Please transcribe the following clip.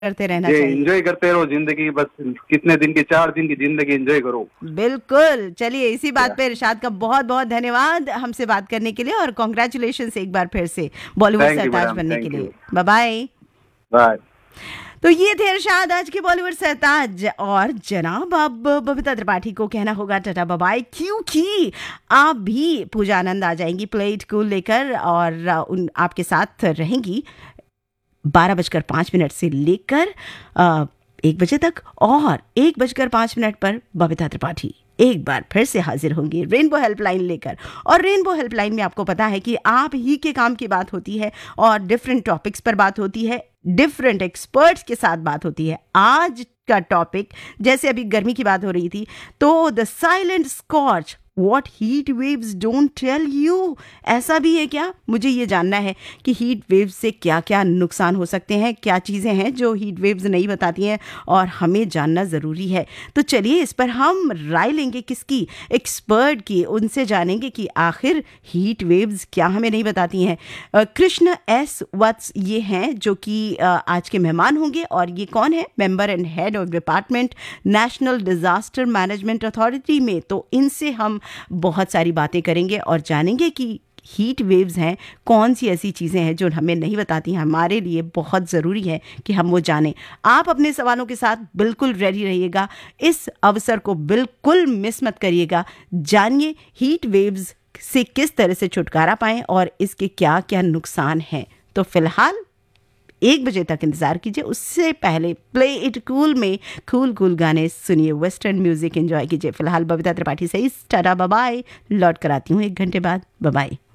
करते रहना ये चाहिए। एंजॉय करते रहो जिंदगी, बस कितने दिन की, 4 दिन की जिंदगी, एंजॉय करो। बिल्कुल। चलिए इसी बात क्या? पे इरशाद का बहुत बहुत धन्यवाद हमसे बात करने के लिए, और कॉन्ग्रेचुलेशन एक बार फिर से Bollywood thank you Sartaj madam, बनने के थैंक यू। लिए। Bye bye. बाय। तो ये थे इरशाद आज के बॉलीवुड सरताज, और जनाब अब बबीता त्रिपाठी को कहना होगा टाटा बाय बाय, क्योंकि आप भी पूजा आनंद आ जाएंगी प्ले इट कूल लेकर, और उन आपके साथ रहेंगी 12:05 से लेकर 1 बजे तक, और 1:05 पर बबीता त्रिपाठी एक बार फिर से हाजिर होंगी रेनबो हेल्पलाइन लेकर। और रेनबो हेल्पलाइन में आपको पता है कि आप ही के काम की बात होती है, और डिफरेंट टॉपिक्स पर बात होती है, डिफरेंट एक्सपर्ट्स के साथ बात होती है। आज का टॉपिक, जैसे अभी गर्मी की बात हो रही थी, तो the silent scotch, what heat waves don't tell you. ऐसा भी है क्या? मुझे ये जानना है कि हीट वेव्स से क्या क्या नुकसान हो सकते हैं, क्या चीज़ें हैं जो हीट वेव्स नहीं बताती हैं, और हमें जानना ज़रूरी है। तो चलिए इस पर हम राय लेंगे किसकी? एक्सपर्ट की। उनसे जानेंगे कि आखिर हीट वेव्स क्या हमें नहीं बताती हैं। कृष्ण एस वत्स ये हैं जो कि आज के मेहमान होंगे, और ये कौन है? Member and head of department national disaster management authority में। तो इनसे हम बहुत सारी बातें करेंगे और जानेंगे कि हीट वेव्स हैं, कौन सी ऐसी चीज़ें हैं जो हमें नहीं बताती, हमारे लिए बहुत ज़रूरी है कि हम वो जानें। आप अपने सवालों के साथ बिल्कुल रेडी रहिएगा, इस अवसर को बिल्कुल मिस मत करिएगा। जानिए हीट वेव्स से किस तरह से छुटकारा पाएं और इसके क्या क्या नुकसान हैं। तो फिलहाल 1 बजे तक इंतजार कीजिए, उससे पहले प्ले इट कूल में कूल कूल गाने सुनिए, वेस्टर्न म्यूजिक एंजॉय कीजिए। फिलहाल बबीता त्रिपाठी से टाटा बाय बाय, लौट कर आती हूँ 1 घंटे बाद। Bye bye.